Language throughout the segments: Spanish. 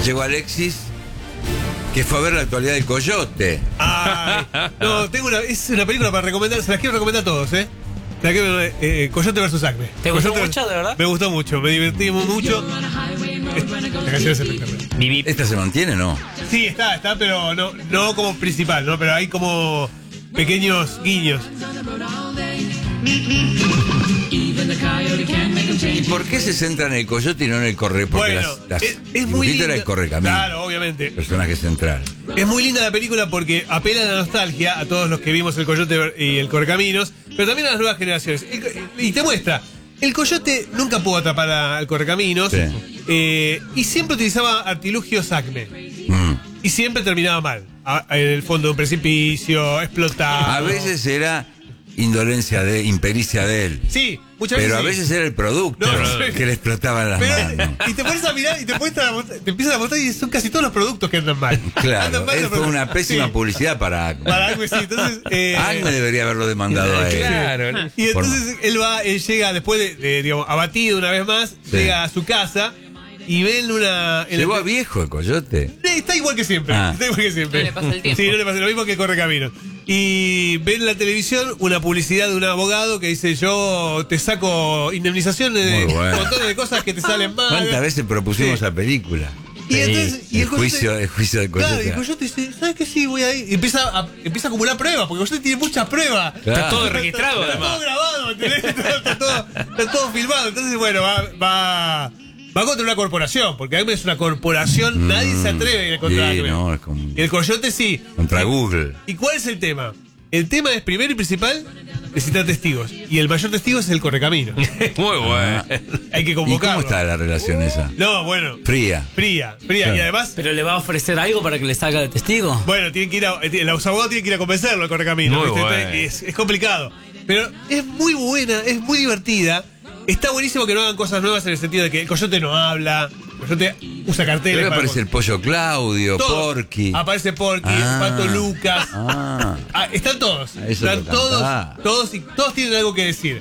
Llegó Alexis, que fue a ver La actualidad del Coyote. Ay, no, es una película para recomendar, se las quiero recomendar a todos, ¿eh? Coyote vs. Acme. ¿Te gustó Coyote mucho, de verdad? Me gustó mucho, me divertí mucho. La canción es espectacular. ¿Esta se mantiene, no? Sí, está, pero no como principal, ¿no? Pero hay como pequeños guiños. ¿Y por qué se centra en el Coyote y no en el Corre? Porque Bueno, es muy dibujito linda. era el Correcamino. Claro, obviamente. Personaje central. Es muy linda la película porque apela a la nostalgia a todos los que vimos el Coyote y el Correcaminos, pero también a las nuevas generaciones. Y te muestra, el Coyote nunca pudo atrapar al Correcaminos, Sí. y siempre utilizaba artilugios Acme. Y siempre terminaba mal. En el fondo de un precipicio, explotado. A veces era impericia de él. Sí, muchas veces. Pero a sí. veces era el producto No, que le explotaban las manos. Y te pones a mirar y te empiezan a mostrar y son casi todos los productos que andan mal. Claro, Andan mal él los fue productos. una pésima Sí, publicidad para Acme. para Acme, sí. Entonces, Acme debería haberlo demandado a él. Claro. y entonces él llega después digamos, abatido una vez más, Sí. llega a su casa y ve en Llegó a viejo el Coyote. Está igual que siempre. Ah. Está igual que siempre. No le pasa el tiempo. Sí, no le pasa lo mismo que Correcaminos. Y ve en la televisión una publicidad de un abogado que dice: yo te saco indemnización de Muy bueno. un montón de cosas que te salen mal. ¿Cuántas veces propusimos Sí. la película? Y entonces, y el juicio del Claro, y Coyote. el Coyote dice: ¿sabes qué? Sí, voy a ir. Y empieza a acumular pruebas, porque el Coyote tiene muchas pruebas. Claro. Está todo registrado, Está además. todo grabado, ¿entendés? Está todo filmado. Entonces, bueno, va contra una corporación, porque Acme es una corporación, nadie se atreve a ir contra Sí, Acme. no, es como Y el Coyote sí. contra Google. ¿Y cuál es el tema? El tema es, primero y principal, necesitar testigos. Y el mayor testigo es el Correcaminos. Muy bueno. Hay que ¿Y convocarlo. cómo está la relación esa? No, bueno. Fría. Fría. Claro. Y además, ¿Pero le va a ofrecer algo para que le salga de testigo? bueno, tienen que los abogados tienen que ir a convencerlo al Correcaminos. Muy ¿viste? bueno. Es complicado. Pero es muy buena, es muy divertida. Está buenísimo que no hagan cosas nuevas en el sentido de que el Coyote no habla, el Coyote usa carteles. Creo que para aparece el pollo Claudio, todos. Porky. Aparece Porky, Ah. el Pato Lucas. Ah. Están todos. Eso Están lo todos, cantaba. todos tienen algo que decir.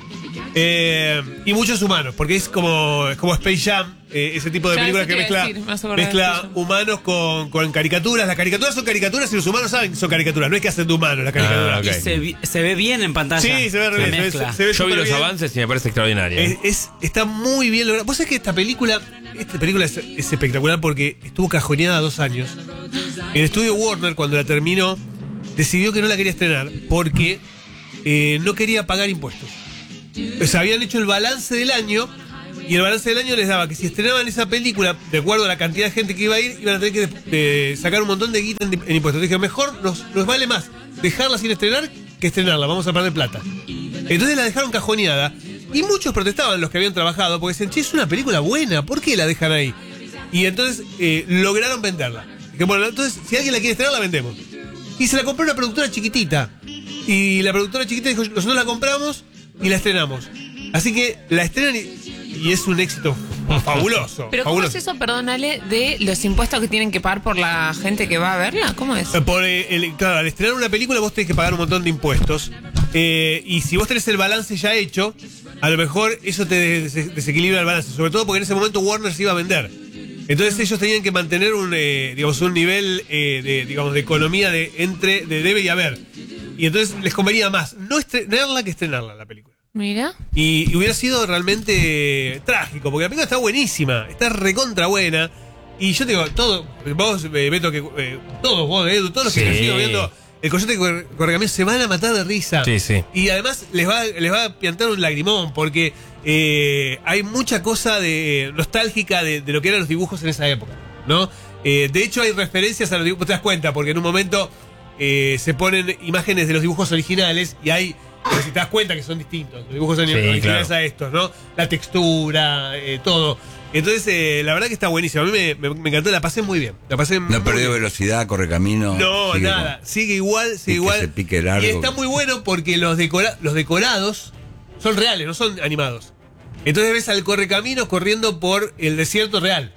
Y muchos humanos, porque es como Space Jam, ese tipo de Claro, películas eso que te iba a decir, me hace acordar de mezcla Space Jam. humanos con caricaturas. Las caricaturas son caricaturas y los humanos saben que son caricaturas. No es que hacen de humanos las caricaturas. Ah, ok. Y se ve bien en pantalla. Sí, se ve re La bien. mezcla. Se ve Yo vi súper los bien. avances y me parece extraordinario. Está muy bien logrado. Vos sabés que esta película es espectacular porque estuvo cajoneada 2 años. El estudio Warner, cuando la terminó, decidió que no la quería estrenar porque no quería pagar impuestos. O sea, habían hecho el balance del año y el balance del año les daba que si estrenaban esa película, de acuerdo a la cantidad de gente que iba a ir, iban a tener que sacar un montón de guita en impuestos. Dije, mejor nos vale más dejarla sin estrenar que estrenarla, vamos a perder plata. Entonces la dejaron cajoneada y muchos protestaban, los que habían trabajado, porque decían: che, es una película buena, ¿por qué la dejan ahí? Y entonces lograron venderla. Dije, bueno, entonces si alguien la quiere estrenar, la vendemos. Y se la compró una productora chiquitita. Y la productora chiquitita dijo: nosotros la compramos y la estrenamos. Así que la estrenan y es un éxito fabuloso. Pero ¿cómo fabuloso. es eso, perdónale, de los impuestos que tienen que pagar por la gente que va a verla? ¿Cómo es? Claro, al estrenar una película vos tenés que pagar un montón de impuestos. Y si vos tenés el balance ya hecho, a lo mejor eso te desequilibra el balance. Sobre todo porque en ese momento Warner se iba a vender. Entonces ellos tenían que mantener un nivel de economía de debe y haber. Y entonces les convenía más no estrenarla que estrenarla la película. Mira. Y hubiera sido realmente trágico, porque la película está buenísima, está recontra buena. Y yo te digo, vos, Beto, todos vos, Edu, todos los que Sí. han sido viendo el Coyote Correcaminos se van a matar de risa. Sí, sí. Y además les va a piantar un lagrimón, porque hay mucha cosa nostálgica de lo que eran los dibujos en esa época, ¿no? De hecho, hay referencias a los dibujos, te das cuenta, porque en un momento se ponen imágenes de los dibujos originales y hay. Pero si te das cuenta que son distintos, los dibujos originales claro. a estos, ¿no? La textura, todo. Entonces, la verdad que está buenísimo. A mí me encantó, la pasé muy bien. La pasé No muy perdió bien. velocidad, Correcamino. No, sigue nada. con- Sigue igual, que sigue igual. se pique largo. Y está muy bueno porque los decorados son reales, no son animados. Entonces ves al Correcaminos corriendo por el desierto real.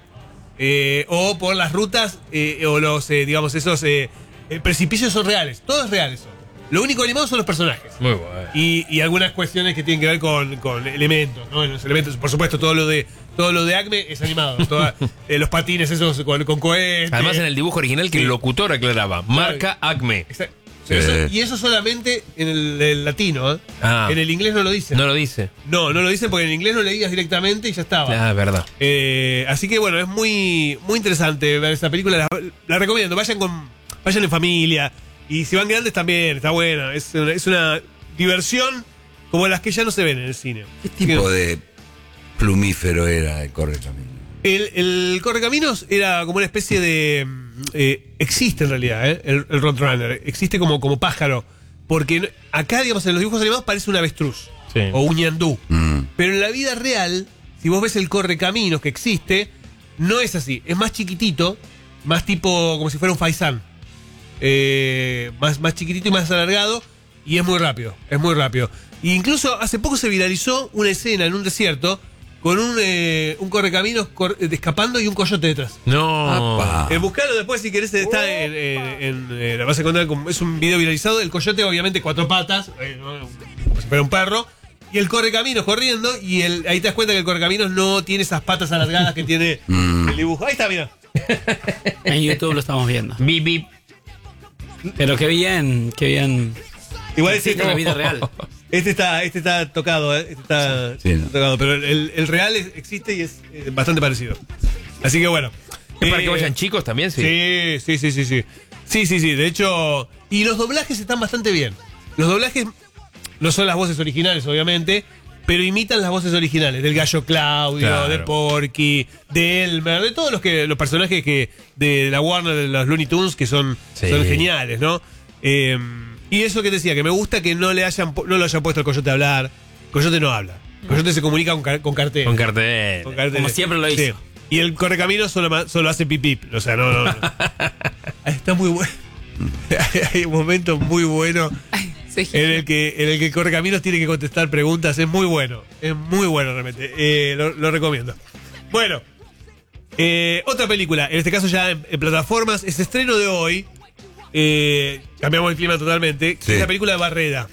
O por las rutas, o los, esos precipicios son reales. Todo es real eso. Lo único animado son los personajes. Muy bueno. Y algunas cuestiones que tienen que ver con elementos, ¿no? Los elementos, por supuesto, todo lo de Acme es animado. Los patines esos con cohetes. Además, en el dibujo original que Sí. el locutor aclaraba, marca Acme. Exacto. Sí. Y eso solamente en el latino, ¿eh? Ah. En el inglés no lo dicen. No lo dice. No lo dicen porque en inglés no leías directamente y ya estaba. Ah, verdad. Así que bueno, es muy, muy interesante ver esta película. La recomiendo. Vayan en familia. Y si van grandes también, está buena. Es una diversión como las que ya no se ven en el cine. ¿Qué tipo de plumífero era el Correcaminos? El Correcaminos era como una especie de... existe en realidad, el Roadrunner. Existe como pájaro. Porque acá, digamos, en los dibujos animados parece un avestruz. Sí. O un ñandú. Mm. Pero en la vida real, si vos ves el Correcaminos que existe, no es así. Es más chiquitito, más tipo como si fuera un faisán. Más chiquitito y más alargado. Y es muy rápido. Y incluso hace poco se viralizó una escena en un desierto con un correcaminos escapando y un coyote detrás. No. Apa. Buscalo después si querés, está la vas a encontrar, es un video viralizado. El coyote obviamente 4 patas, ¿no? Como si fuera un perro. Y el correcaminos corriendo. Y ahí te das cuenta que el correcaminos no tiene esas patas alargadas que tiene el dibujo. Ahí está, mira. En YouTube lo estamos viendo. Bip, bip. Pero qué bien. Igual Existe en la vida real. Este está tocado, ¿eh? Este está Sí, ¿no? tocado, pero el real existe y es bastante parecido. Así que bueno. ¿Es para que vayan chicos también? Sí. Sí. Sí. De hecho, y los doblajes están bastante bien. Los doblajes no son las voces originales, obviamente, pero imitan las voces originales del Gallo Claudio, Claro. de Porky, de Elmer, de todos los personajes de la Warner, de los Looney Tunes, que son Sí. geniales, ¿no? Y eso que decía, que me gusta que no lo hayan puesto al Coyote a hablar. Coyote no habla. Coyote se comunica con cartel. Con cartel. Con carteles. Como siempre lo hizo. Sí. Y el Correcaminos solo hace pip pip. O sea, no. Está muy bueno. Hay un momento muy bueno Sí. en el que el Correcaminos tiene que contestar preguntas. Es muy bueno. Es muy bueno realmente. Lo recomiendo. Bueno. Otra película. En este caso ya en plataformas. Es estreno de hoy. Cambiamos el clima totalmente. Sí. Es la película de Barreda.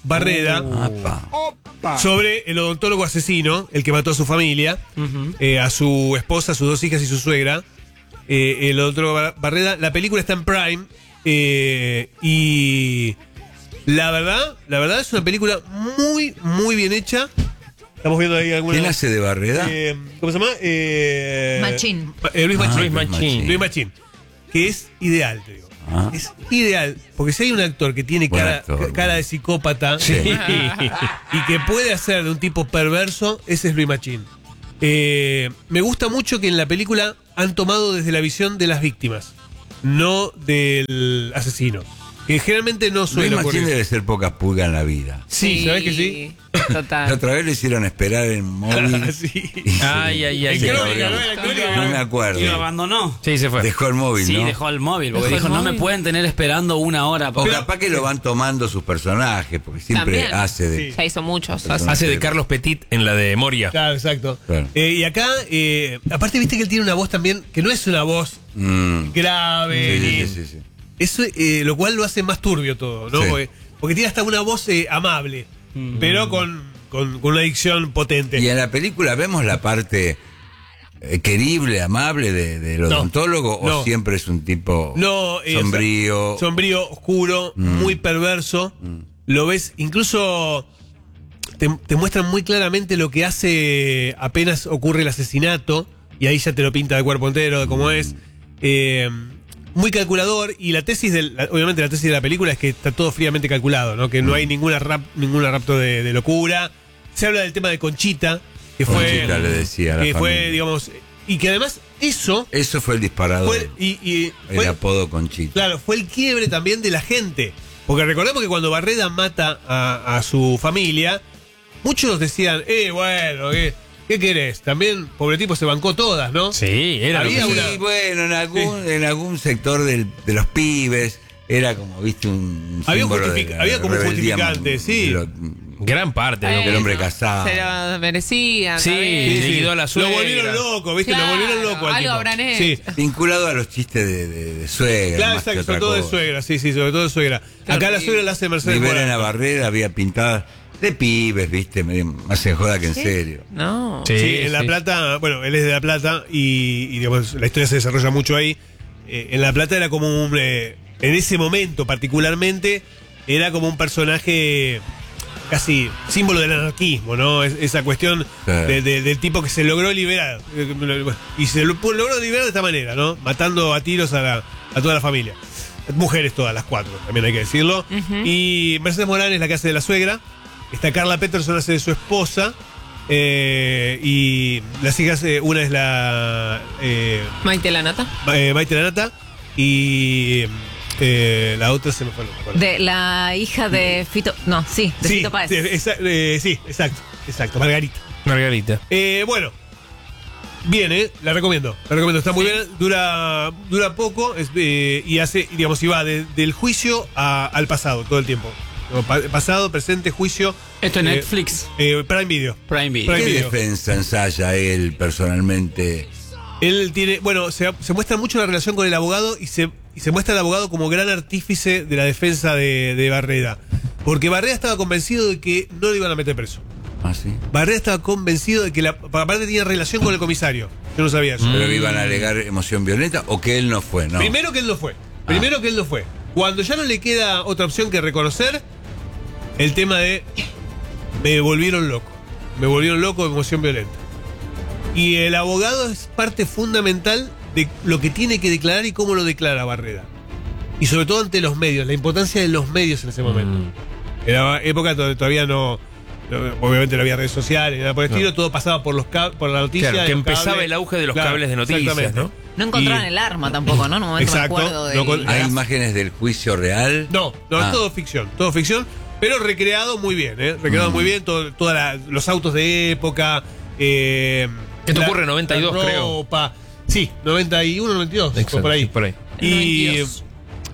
Apa. Sobre el odontólogo asesino, el que mató a su familia, a su esposa, a sus 2 hijas y su suegra. El odontólogo Barreda. La película está en Prime. Y la verdad es una película muy, muy bien hecha. Estamos viendo ahí alguna. ¿Quién hace de Barreda? ¿Cómo se llama? Machín. Luis Machín. Luis Machín. Luis Machín. Que es ideal, te digo. Ah. Es ideal. Porque si hay un actor que tiene Buen cara, actor, cara bueno. de psicópata Sí. y que puede hacer de un tipo perverso, ese es Luis Machín. Me gusta mucho que en la película han tomado desde la visión de las víctimas, no del asesino. Que generalmente no Luis suele Machín ocurrir. debe ser poca pulga en la vida. Sí, ¿sabes que sí? La Total. otra vez le hicieron esperar en móvil. Sí. Y se- Ay, ay, ay. En se crónica, cabrió. ¿no? En crónica. No me acuerdo. Y lo abandonó. Sí, se fue. Dejó el móvil, Sí, ¿no? dejó el móvil. Porque Dejó el dijo, no me móvil. pueden tener esperando 1 hora. O Porque capaz que lo van tomando sus personajes, porque siempre También. hace de... Sí. Ya hizo muchos. Hace de Carlos Petit en la de Moria. Claro, exacto. Claro. Y acá, aparte viste que él tiene una voz también, que no es una voz Mm. grave, Sí, ni- sí. Eso, lo cual lo hace más turbio todo, ¿no? Sí. Porque tiene hasta una voz amable, pero con una dicción potente. Y en la película vemos la parte querible, amable del odontólogo, No. o siempre es un tipo No, sombrío. o sea, sombrío, oscuro, muy perverso. Lo ves, incluso te muestran muy claramente lo que hace apenas ocurre el asesinato, y ahí ya te lo pinta de cuerpo entero, de cómo es. Muy calculador, y la tesis obviamente la tesis de la película es que está todo fríamente calculado, ¿no? Que no hay ninguna rapto de locura. Se habla del tema de Conchita, que Conchita le decía a la que fue, familia. digamos, y que además eso Eso fue el disparador. fue, y el fue- apodo Conchita. claro, fue el quiebre también de la gente. Porque recordemos que cuando Barreda mata a su familia, muchos decían, bueno, ¿qué querés? También, pobre tipo, se bancó todas, ¿no? Sí, era lo Había que- una- Sí, bueno, en algún sector de los pibes era como, viste, un Había un símbolo de justific- la había como un rebeldía justificante, sí. Gran parte. ¿no? El hombre casado. Se lo merecía. Sí, ¿sabes? le quitó a la Lo suegra. volvieron loco, ¿viste? Claro, lo volvieron loco al algo tipo. habrán Sí. hecho. Vinculado a los chistes de suegra. Claro, más que exacto, otra sobre todo de cosa. suegra, sí, sobre todo de suegra. Qué Acá la horrible. suegra la hace Mercedes Rivera Morán. Navarrete había pintadas de pibes, ¿viste? Más en joda que en serio. No. Sí, en La Plata, bueno, él es de La Plata y digamos, la historia se desarrolla mucho ahí. En La Plata era como un, en ese momento particularmente, era como un personaje casi símbolo del anarquismo, ¿no? Esa cuestión Sí. del tipo que se logró liberar. Y se logró liberar de esta manera, ¿no? Matando a tiros a toda la familia. Mujeres todas, las 4, también hay que decirlo. Y Mercedes Morán es la que hace de la suegra. Está Carla Peterson, hace de su esposa. Y las hijas, una es la Maite Lanata. Maite Lanata y la otra se me fue. No me acuerdo. De la hija de Fito. No, sí, de Fito Páez. Sí, exacto, Margarita. Margarita. Bueno, bien, la recomiendo, está muy bien, dura poco y hace, digamos, y va del juicio al pasado todo el tiempo. Pasado, presente, juicio. Esto es Netflix. Prime Video. Prime Video. ¿Qué Video. defensa ensaya él personalmente? Él tiene, bueno, se muestra mucho la relación con el abogado y se muestra al abogado como gran artífice de la defensa de Barreda. Porque Barreda estaba convencido de que no lo iban a meter preso. ¿Ah, sí? Barreda estaba convencido de que aparte tenía relación con el comisario. Yo no sabía eso. ¿Pero iban a alegar emoción violenta o que él no fue? No. Primero que él lo fue. Cuando ya no le queda otra opción que reconocer, el tema de me volvieron loco de emoción violenta. Y el abogado es parte fundamental de lo que tiene que declarar y cómo lo declara Barreda. Y sobre todo ante los medios, la importancia de los medios en ese momento. En la época todavía no, obviamente no había redes sociales, nada por el estilo, todo pasaba por la noticia. Claro, que los empezaba cables. el auge de los Claro, cables de noticias, exactamente. ¿no? No encontraron Y- el arma tampoco, ¿no? En un momento Exacto, me acuerdo no con- ¿Hay imágenes del juicio real? No, Ah. es todo ficción, pero recreado muy bien, recreado muy bien, todos los autos de época. Esto ocurre en 92, la creo. ropa. Sí, 91, 92, Exacto, por ahí. sí, por ahí. Y 92.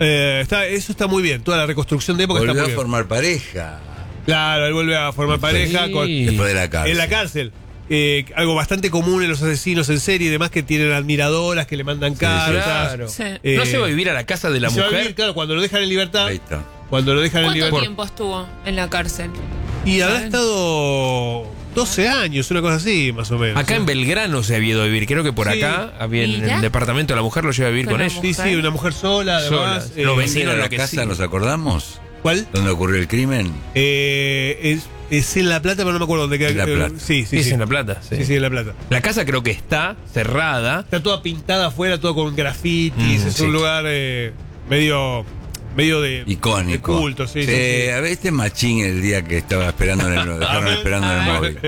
eso está muy bien, toda la reconstrucción de época Volvió está a muy bien. formar pareja Claro, él vuelve a formar pareja Sí. después de la cárcel. en la cárcel. Algo bastante común en los asesinos en serie y demás, que tienen admiradoras, que le mandan cartas. Claro. Sí. ¿No se va a vivir a la casa de la y se va a mujer? vivir, claro, cuando lo dejan en libertad. Ahí está. Cuando lo dejan en ¿Cuánto libertad. tiempo estuvo en la cárcel? Y habrá ¿Saben? estado 12 años, una cosa así, más o menos. Acá en Belgrano se había ido a vivir. Creo que por Sí. acá, había en Mira. el departamento de la mujer, lo lleva a vivir Con con la ella. Sí, sí, una mujer sola, además. Sola. Los ¿Esa vecinos era la enloquecidos. casa, nos acordamos? ¿Cuál? ¿Dónde ocurrió el crimen? Es en La Plata, pero no me acuerdo dónde queda. En La Plata. Sí, Sí, es en La Plata. Sí. Sí, en La Plata. La casa creo que está cerrada. Está toda pintada afuera, todo con grafitis. Es sí. un lugar medio de Icónico. de culto, sí. A ver, este machín el día que estaba esperando lo dejaron esperando en el móvil.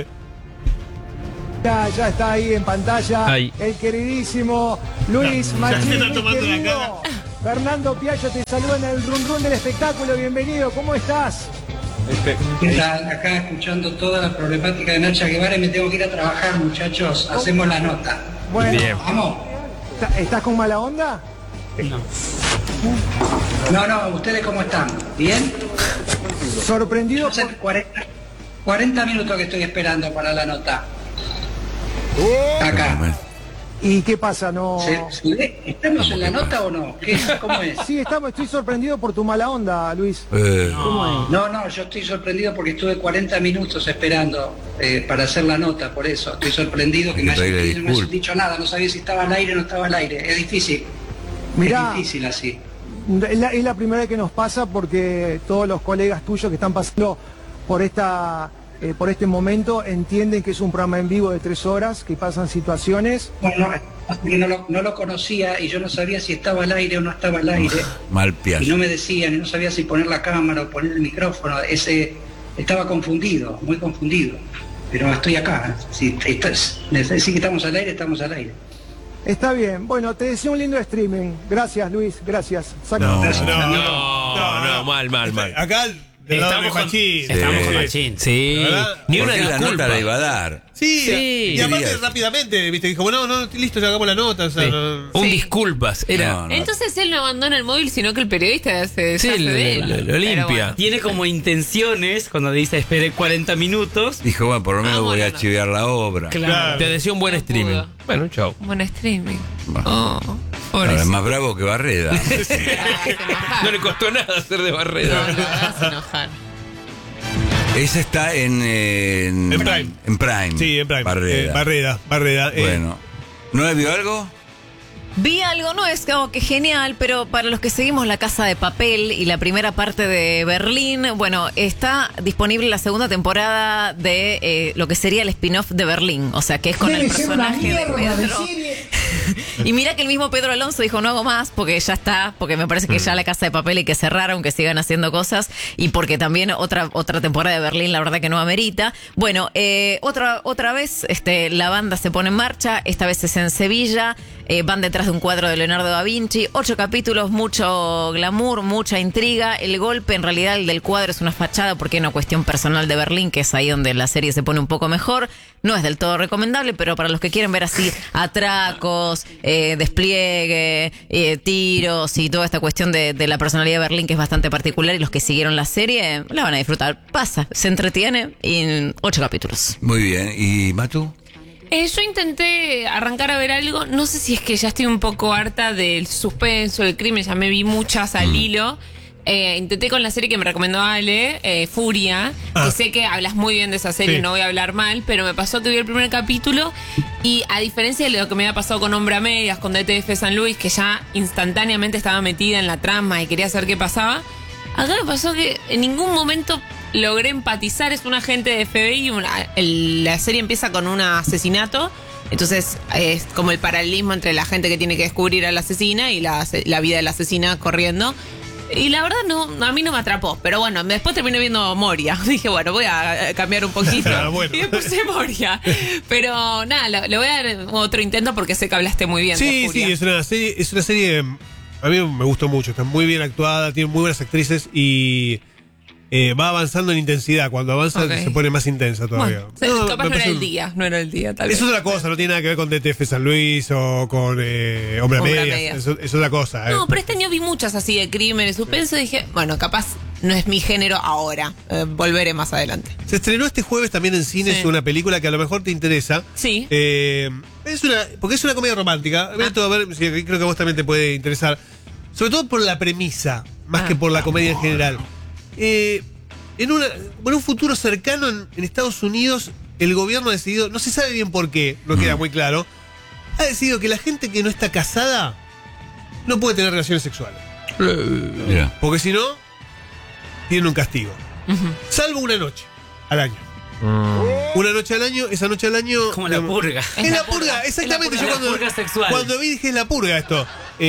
Ya está ahí en pantalla Ahí. el queridísimo Luis Ya Machín. se está mi tomando la querido. Fernando Piaggio te saluda en el run run del espectáculo. Bienvenido, ¿cómo estás? ¿Qué tal? Acá escuchando toda la problemática de Nacha Guevara y me tengo que ir a trabajar, muchachos. Hacemos la nota. Bueno, Bien. Vamos. ¿estás con mala onda? No, ¿ustedes cómo están? ¿Bien? Sorprendido Hace por... 40 minutos que estoy esperando para la nota. Acá. ¿Y qué pasa? No. ¿Se ve? ¿Estamos en la nota o no? ¿Cómo es? Sí, estoy sorprendido por tu mala onda, Luis. No, yo estoy sorprendido porque estuve 40 minutos esperando para hacer la nota, por eso. Estoy sorprendido que Hay que pedirle no me hayan disculpas. dicho nada, no sabía si estaba al aire o no estaba al aire. Es difícil. Mirá. Es difícil así. Es la primera vez que nos pasa porque todos los colegas tuyos que están pasando por este momento entienden que es un programa en vivo de 3 horas, que pasan situaciones. Bueno, no lo conocía y yo no sabía si estaba al aire o no estaba al aire. Mal Y piazo. no me decían, y no sabía si poner la cámara o poner el micrófono. Estaba confundido, muy confundido. Pero estoy acá. Si que estamos al aire, estamos al aire. Está bien. Bueno, te deseo un lindo streaming. Gracias, Luis. Gracias. Saca- No. Gracias. No, mal. Acá del lado de Estamos con Machín. estamos con Machín. Sí. ¿Verdad? Ni una Porque la disculpa. nota la iba a dar. Sí, Sí. y aparte Dirías. rápidamente, viste, dijo, bueno, no, listo, ya hagamos la nota. O sea, Sí. no- Un Sí. disculpas. Era. No, no. Entonces él no abandona el móvil, sino que el periodista se deshace Sí, de él. lo Pero limpia. bueno. Tiene como intenciones cuando dice esperé 40 minutos. Dijo, bueno, por lo menos voy a Vámonos. chivear la obra. Claro. Te decía un buen No streaming. pudo. Bueno, chao. Buen streaming. Bueno. Oh, Ahora, es pobrecito. más bravo que Barreda. No le costó nada hacer de No, barrera. lo hagas enojar. Esa está en Prime. En Prime. Sí, en Prime. Barreda. Barreda. Bueno. ¿No vio algo? Vi algo, no es como que genial, pero para los que seguimos La Casa de Papel y la primera parte de Berlín, bueno, está disponible la segunda temporada de lo que sería el spin-off de Berlín, o sea, que es con el personaje de Pedro. Y mira que el mismo Pedro Alonso dijo, no hago más, porque ya está, porque me parece que ya La Casa de Papel hay que cerrar, aunque sigan haciendo cosas, y porque también otra temporada de Berlín, la verdad que no amerita. Bueno, otra vez la banda se pone en marcha, esta vez es en Sevilla, van detrás de un cuadro de Leonardo da Vinci, 8 capítulos, mucho glamour, mucha intriga. El golpe, en realidad, el del cuadro es una fachada porque es una cuestión personal de Berlín, que es ahí donde la serie se pone un poco mejor. No es del todo recomendable, pero para los que quieren ver así atracos, despliegue, tiros y toda esta cuestión de la personalidad de Berlín, que es bastante particular, y los que siguieron la serie la van a disfrutar. Pasa, se entretiene en 8 capítulos. Muy bien. ¿Y Matu? Yo intenté arrancar a ver algo. No sé si es que ya estoy un poco harta del suspenso, del crimen. Ya me vi muchas al hilo. Intenté con la serie que me recomendó Ale, Furia. Que sé que hablas muy bien de esa serie, Sí. no voy a hablar mal. Pero me pasó que vi el primer capítulo. Y a diferencia de lo que me había pasado con Hombre a Medias, con DTF San Luis, que ya instantáneamente estaba metida en la trama y quería saber qué pasaba. Acá me pasó que en ningún momento logré empatizar. Es un agente de FBI. La serie empieza con un asesinato. Entonces es como el paralelismo entre la gente que tiene que descubrir a la asesina y la vida de la asesina corriendo. Y la verdad a mí no me atrapó. Pero bueno, después terminé viendo Moria. Dije, bueno, voy a cambiar un poquito. Bueno. Y me puse Moria. Pero nada, le voy a dar otro intento porque sé que hablaste muy bien de Sí, Furia. sí, es una serie. A mí me gustó mucho, está muy bien actuada, tiene muy buenas actrices y va avanzando en intensidad. Cuando avanza Ok. se pone más intensa todavía. Bueno, capaz no me era parece el día, no era el día, tal Es vez. otra cosa, no tiene nada que ver con DTF San Luis o con Hombre a Hombre a Medias. Medias. Es otra cosa. No, pero este año vi muchas así de crimen y suspenso y dije, bueno, capaz no es mi género ahora. Volveré más adelante. Se estrenó este jueves también en cines Sí. una película que a lo mejor te interesa. Sí. Porque es una comedia romántica. Beto, a ver, sí, creo que a vos también te puede interesar. Sobre todo por la premisa, más que por la comedia en general. En un futuro cercano en Estados Unidos, el gobierno ha decidido, no se sabe bien por qué, no queda muy claro, ha decidido que la gente que no está casada no puede tener relaciones sexuales. Mira. Porque si no, tienen un castigo. Salvo una noche al año. Una noche al año, esa noche al año. Como la purga. Es la purga, exactamente. Es la Yo purga, la purga sexual. cuando vi dije es la purga esto.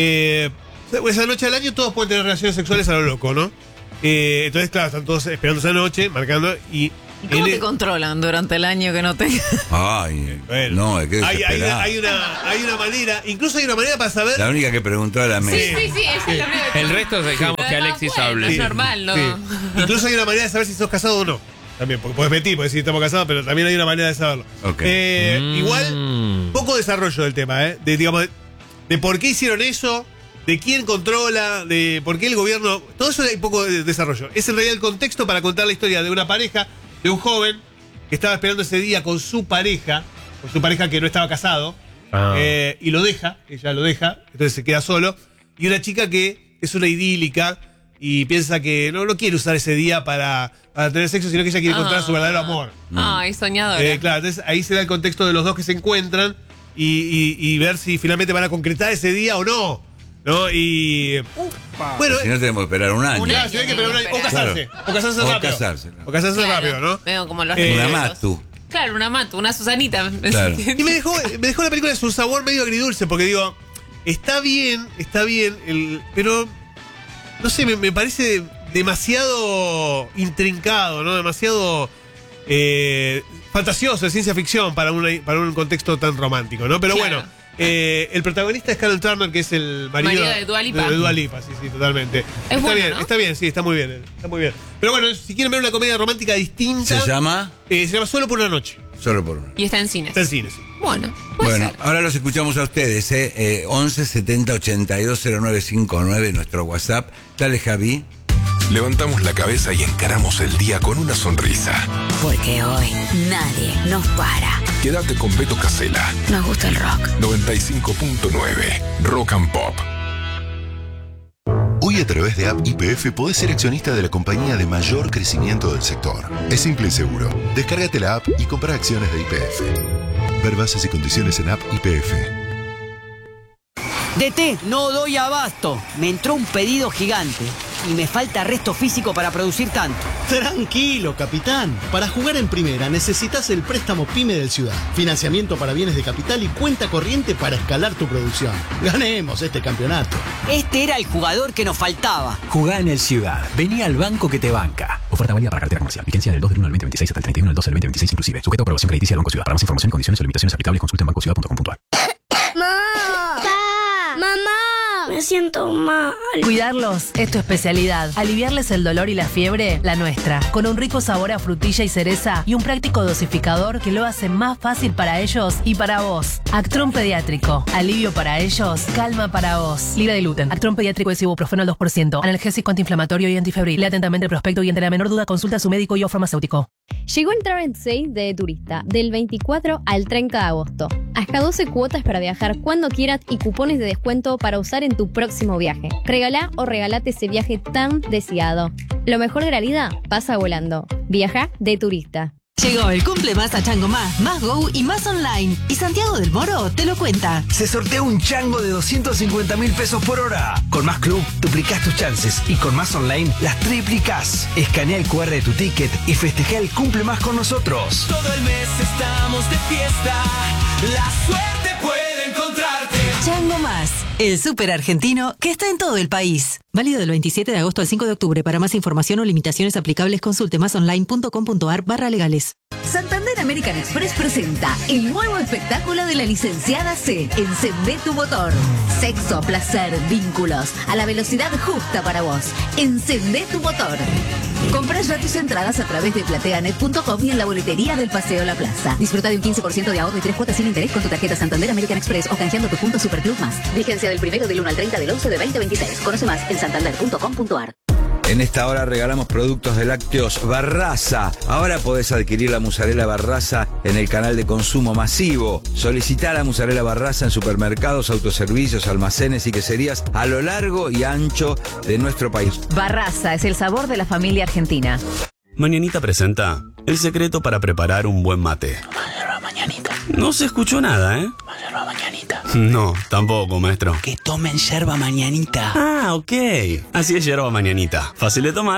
Esa noche al año todos pueden tener relaciones sexuales a lo loco, ¿no? Entonces, claro, están todos esperando esa noche, marcando y. ¿Y cómo en te controlan durante el año que no tengas? Ay, Bueno, no, es que hay desesperado. una manera, incluso hay una manera para saber. La única que preguntó era Sí, Messi. sí, sí, esa es la única. El resto dejamos que Alexis Bueno, hable. es normal, ¿no? Sí. Incluso hay una manera de saber si sos casado o no. También, porque puedes mentir, puedes decir estamos casados, pero también hay una manera de saberlo. Ok. Igual, poco desarrollo del tema, de por qué hicieron eso, de quién controla, de por qué el gobierno. Todo eso hay poco de desarrollo. Es en realidad el contexto para contar la historia de una pareja, de un joven que estaba esperando ese día con su pareja que no estaba casado, y lo deja, ella lo deja, entonces se queda solo, y una chica que es una idílica y piensa que no quiere usar ese día para tener sexo, sino que ella quiere encontrar su verdadero amor. Ay, soñadora. Claro, entonces ahí se da el contexto de los dos que se encuentran y ver si finalmente van a concretar ese día o no. ¿No? Y. Bueno, Si no tenemos que esperar un año. Un claro, año. si hay que esperar un año. O casarse. Claro. O casarse O rápido. casarse, claro. O casarse Claro, rápido, ¿no? Veo como los Una Una regalos. Matu. Claro, una Matu, una Susanita. Claro. Y me dejó la película de un sabor medio agridulce, porque digo, está bien, pero no sé, me parece demasiado intrincado, ¿no? Demasiado fantasioso de ciencia ficción para un contexto tan romántico, ¿no? Pero Claro. bueno, El protagonista es Carol Turner, que es el marido de Dua Lipa. De Dua Lipa, sí, totalmente. Está bueno, bien, ¿no? está bien, sí, está muy bien. Pero bueno, si quieren ver una comedia romántica distinta. ¿Se llama? Se llama Solo por una noche. Solo por uno. Y está en cines. Está en cine, sí. Bueno, puede Bueno, ser. ahora los escuchamos a ustedes, 11 70 82 0959, nuestro WhatsApp. Dale, Javi. Levantamos la cabeza y encaramos el día con una sonrisa. Porque hoy nadie nos para. Quédate con Beto Casella. Nos gusta el rock. 95.9 Rock and Pop. Hoy a través de App YPF podés ser accionista de la compañía de mayor crecimiento del sector. Es simple y seguro. Descárgate la app y compra acciones de YPF. Ver bases y condiciones en App YPF. DT, no doy abasto. Me entró un pedido gigante y me falta resto físico para producir tanto. Tranquilo, capitán. Para jugar en primera necesitas el préstamo PYME del Ciudad. Financiamiento para bienes de capital y cuenta corriente para escalar tu producción. Ganemos este campeonato. Este era el jugador que nos faltaba. Jugá en el Ciudad. Vení al banco que te banca. Oferta válida para cartera comercial. Vigencia del 2 del 1 al 2026 hasta el 31 del 12 del 2026 inclusive. Sujeto a aprobación crediticia del Banco Ciudad. Para más información, condiciones o limitaciones aplicables, consulta en bancociudad.com.ar. ¡Mamá! Me siento mal. Cuidarlos es tu especialidad. Aliviarles el dolor y la fiebre, la nuestra. Con un rico sabor a frutilla y cereza y un práctico dosificador que lo hace más fácil para ellos y para vos. Actron Pediátrico. Alivio para ellos, calma para vos. Libre de gluten. Actron Pediátrico es ibuprofeno al 2%. Analgésico antiinflamatorio y antifebril. Lea atentamente el prospecto y ante la menor duda consulta a su médico y o farmacéutico. Llegó el Travel Sale de Turista, del 24 al 30 de agosto. Hasta 12 cuotas para viajar cuando quieras y cupones de descuento para usar en tu próximo viaje. Regalá o regalate ese viaje tan deseado. Lo mejor de la vida pasa volando. Viaja de Turista. Llegó el cumple más a Chango más Go y más online. Y Santiago del Moro te lo cuenta. Se sortea un chango de 250.000 pesos por hora. Con Más Club duplicás tus chances y con Más Online las triplicás. Escanea el QR de tu ticket y festeja el cumple más con nosotros. Todo el mes estamos de fiesta. La suerte puede encontrarte. Chango Más, el súper argentino que está en todo el país. Válido del 27 de agosto al 5 de octubre. Para más información o limitaciones aplicables, consulte masonline.com.ar/legales. Santander American Express presenta el nuevo espectáculo de la licenciada C. Encendé tu motor. Sexo, placer, vínculos, a la velocidad justa para vos. Encendé tu motor. Compra ya tus entradas a través de plateanet.com y en la boletería del Paseo La Plaza. Disfruta de un 15% de ahorro y 3 cuotas sin interés con tu tarjeta Santander American Express o canjeando tu punto Superclub Más. Vigencia del 1 del 1 al 30 del 11 de 2026. Conoce más en santander.com.ar. En esta hora regalamos productos de lácteos Barraza. Ahora podés adquirir la mozzarella Barraza en el canal de consumo masivo. Solicitá la mozzarella Barraza en supermercados, autoservicios, almacenes y queserías a lo largo y ancho de nuestro país. Barraza es el sabor de la familia argentina. Mañanita presenta el secreto para preparar un buen mate. Mañanita. No se escuchó nada, ¿eh? Yerba mañanita. No, tampoco, maestro. Que tomen yerba mañanita. Ah, ok. Así es yerba mañanita. Fácil de tomar